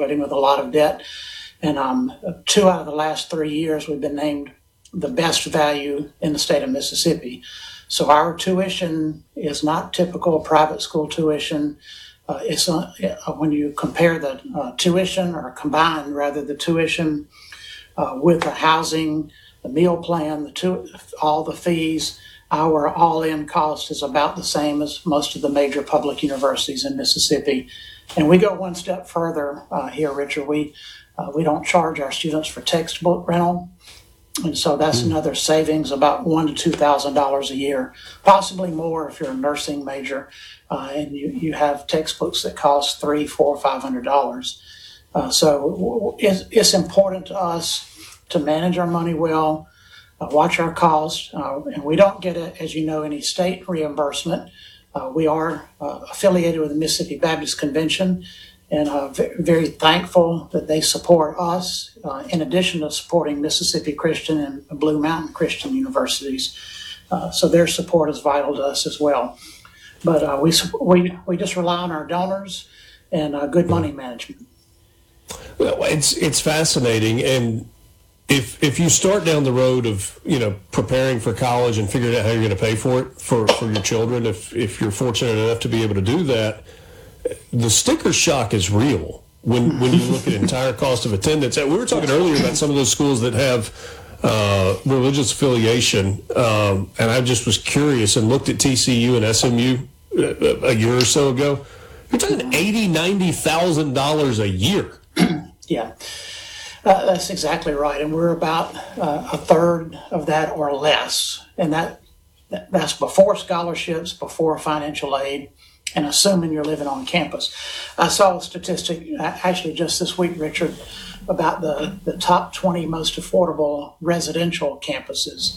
graduating with a lot of debt. And 2 out of the last 3 years, we've been named the best value in the state of Mississippi. So our tuition is not typical private school tuition. When you compare the tuition, or combine rather the tuition with the housing, the meal plan, all the fees, our all-in cost is about the same as most of the major public universities in Mississippi. And we go one step further here, Richard. We don't charge our students for textbook rental. And so that's another savings, about $1,000 to $2,000 a year, possibly more if you're a nursing major and you have textbooks that cost $300, $400, $500. So it's important to us to manage our money well, watch our costs, and we don't get, as you know, any state reimbursement. We are affiliated with the Mississippi Baptist Convention, and very thankful that they support us, in addition to supporting Mississippi Christian and Blue Mountain Christian universities. So their support is vital to us as well. But we just rely on our donors and good money management. Well, it's fascinating, and if you start down the road of preparing for college and figuring out how you're going to pay for it for your children, if you're fortunate enough to be able to do that, the sticker shock is real when you look at entire cost of attendance. We were talking earlier about some of those schools that have religious affiliation, and I just was curious and looked at TCU and SMU a year or so ago. You're talking $80,000, $90,000 a year. Yeah, that's exactly right, and we're about a third of that or less, and that's before scholarships, before financial aid, and assuming you're living on campus. I saw a statistic actually just this week, Richard, about the top 20 most affordable residential campuses.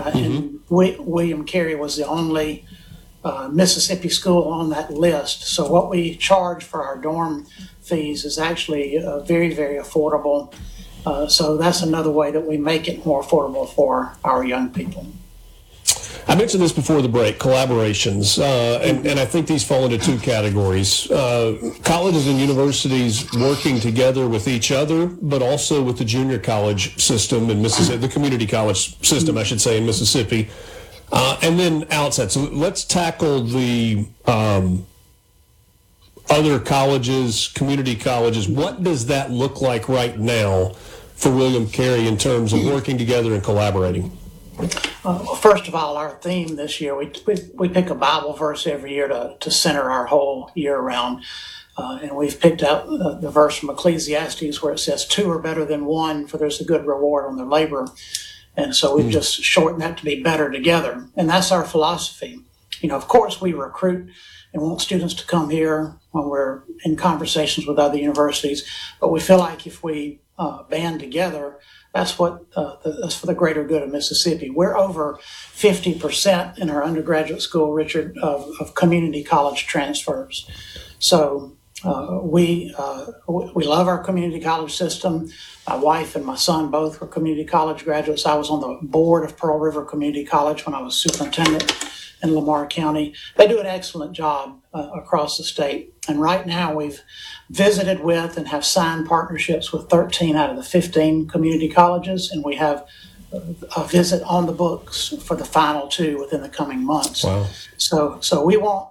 And William Carey was the only Mississippi school on that list. So what we charge for our dorm fees is actually very, very affordable. So that's another way that we make it more affordable for our young people. I mentioned this before the break, collaborations, and I think these fall into two categories. Colleges and universities working together with each other, but also with the junior college system in Mississippi, the community college system, I should say, in Mississippi, and then outside. So let's tackle the other colleges, community colleges. What does that look like right now for William Carey in terms of working together and collaborating? First of all, our theme this year, we pick a Bible verse every year to center our whole year around. And we've picked out the verse from Ecclesiastes where it says, 2 are better than 1, for there's a good reward on their labor. And so we've just shortened that to be better together. And that's our philosophy. Of course, we recruit and want students to come here when we're in conversations with other universities. But we feel like if we band together, that's for the greater good of Mississippi. We're over 50% in our undergraduate school, Richard, of community college transfers. So we love our community college system. My wife and my son both were community college graduates. I was on the board of Pearl River Community College when I was superintendent in Lamar County. They do an excellent job across the state. And right now we've visited with and have signed partnerships with 13 out of the 15 community colleges, and we have a visit on the books for the final 2 within the coming months. Wow. So we want,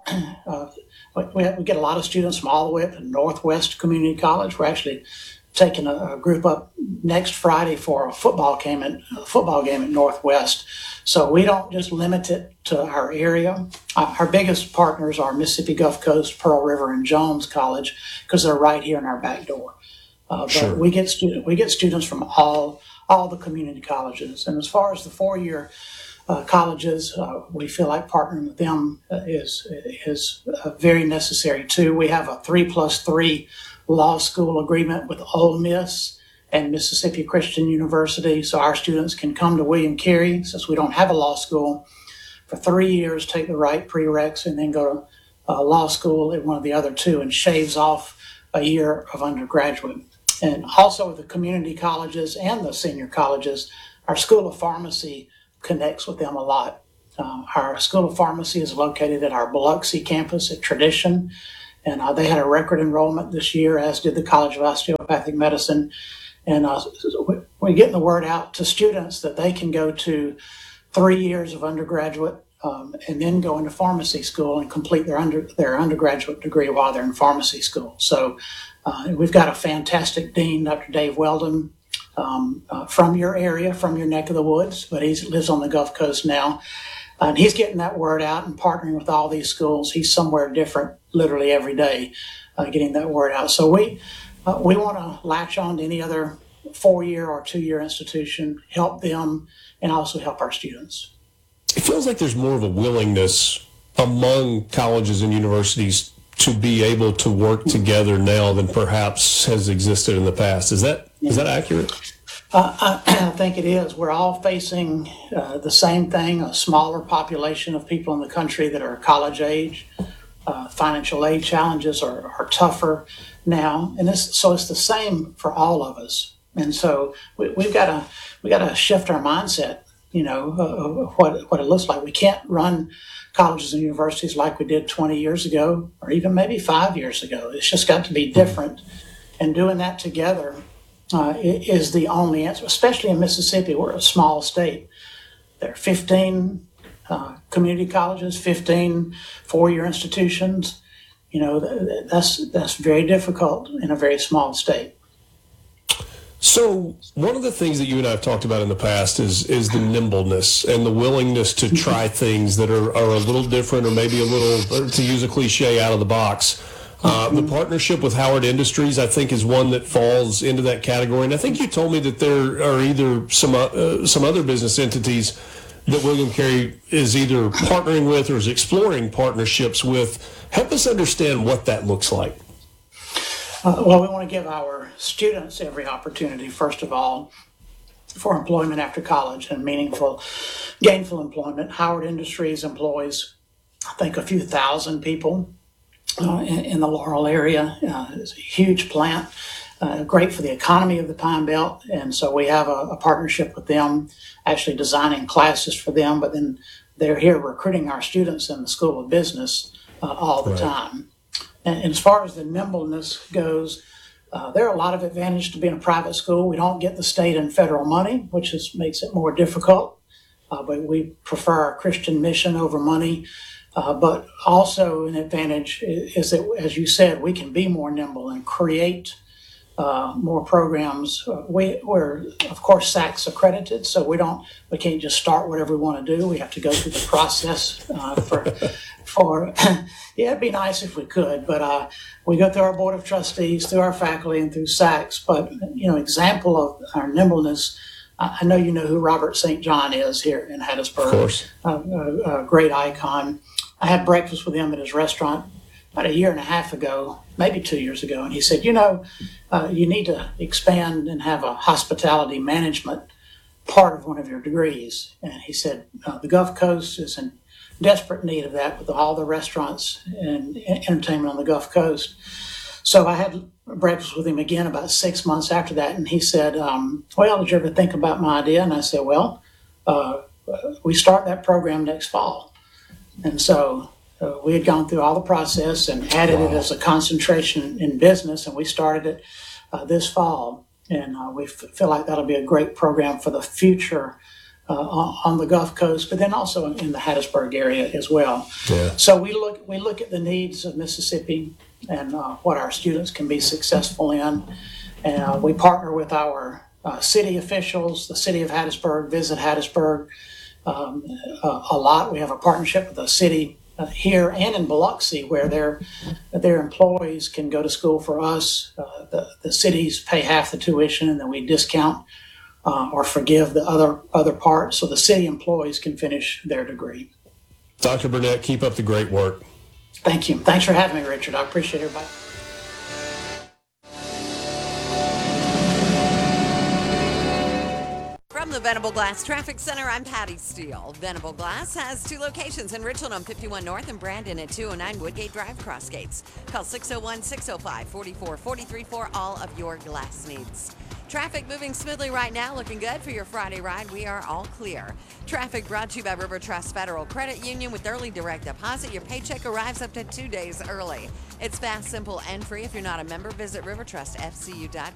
we get a lot of students from all the way up to Northwest Community College. We're actually taking a group up next Friday for a football game at Northwest. So we don't just limit it to our area. Our biggest partners are Mississippi Gulf Coast, Pearl River, and Jones College because they're right here in our back door. Sure. But we get students from all the community colleges. And as far as the 4-year colleges, we feel like partnering with them is very necessary too. We have a 3+3 law school agreement with Ole Miss and Mississippi Christian University, so our students can come to William Carey, since we don't have a law school, for 3 years, take the right prereqs, and then go to law school at one of the other 2, and shaves off a year of undergraduate. And also with the community colleges and the senior colleges, our School of Pharmacy connects with them a lot. Our School of Pharmacy is located at our Biloxi campus at Tradition, And they had a record enrollment this year, as did the College of Osteopathic Medicine. And we're getting the word out to students that they can go to 3 years of undergraduate and then go into pharmacy school and complete their undergraduate degree while they're in pharmacy school. So we've got a fantastic dean, Dr. Dave Weldon, from your area, from your neck of the woods, but he lives on the Gulf Coast now. And he's getting that word out and partnering with all these schools. He's somewhere different literally every day, getting that word out. So we want to latch on to any other 4-year or 2-year institution, help them, and also help our students. It feels like there's more of a willingness among colleges and universities to be able to work together now than perhaps has existed in the past. Is that accurate? I think it is. We're all facing the same thing, a smaller population of people in the country that are college age. Financial aid challenges are tougher now. And so it's the same for all of us. And so we've got to shift our mindset, of what it looks like. We can't run colleges and universities like we did 20 years ago, or even maybe 5 years ago. It's just got to be different. And doing that together is the only answer, especially in Mississippi. We're a small state. There are 15 community colleges, 15 4-year institutions. That's very difficult in a very small state. So one of the things that you and I have talked about in the past is the nimbleness and the willingness to try things that are a little different, or maybe a little, to use a cliche, out of the box. The partnership with Howard Industries, I think, is one that falls into that category. And I think you told me that there are either some other business entities that William Carey is either partnering with or is exploring partnerships with. Help us understand what that looks like. Well, we want to give our students every opportunity, first of all, for employment after college and meaningful, gainful employment. Howard Industries employs, I think, a few thousand people in the Laurel area. It's a huge plant, great for the economy of the Pine Belt. And so we have a partnership with them, actually designing classes for them, but then they're here recruiting our students in the School of Business all the time. And as far as the nimbleness goes, there are a lot of advantages to being a private school. We don't get the state and federal money, which makes it more difficult. But we prefer our Christian mission over money. But also an advantage is that, as you said, we can be more nimble and create more programs. We're, of course, SACS accredited, so we can't just start whatever we want to do. We have to go through the process for yeah, it'd be nice if we could, but we go through our board of trustees, through our faculty, and through SACS. But example of our nimbleness. I know you know who Robert St. John is here in Hattiesburg. Of course, a great icon. I had breakfast with him at his restaurant about 1.5 years ago, maybe 2 years ago, and he said, you need to expand and have a hospitality management part of one of your degrees. And he said, the Gulf Coast is in desperate need of that, with all the restaurants and entertainment on the Gulf Coast. So I had breakfast with him again about 6 months after that, and he said, well, did you ever think about my idea? And I said, well, we start that program next fall. And so we had gone through all the process and added it as a concentration in business, and we started it this fall. And we feel like that'll be a great program for the future on the Gulf Coast, but then also in the Hattiesburg area as well. Yeah. So we look at the needs of Mississippi and what our students can be successful in. And we partner with our city officials, the city of Hattiesburg, Visit Hattiesburg, a lot. We have a partnership with the city here and in Biloxi, where their employees can go to school for us. The cities pay half the tuition, and then we discount or forgive the other part, so the city employees can finish their degree. Dr. Burnett, keep up the great work. Thank you. Thanks for having me, Richard. I appreciate everybody. From the Venable Glass Traffic Center, I'm Patty Steele. Venable Glass has 2 locations in Richland on 51 North and Brandon at 209 Woodgate Drive, Crossgates. Call 601-605-4443 for all of your glass needs. Traffic moving smoothly right now, looking good for your Friday ride. We are all clear. Traffic brought to you by River Trust Federal Credit Union. With early direct deposit, your paycheck arrives up to 2 days early. It's fast, simple, and free. If you're not a member, visit rivertrustfcu.com.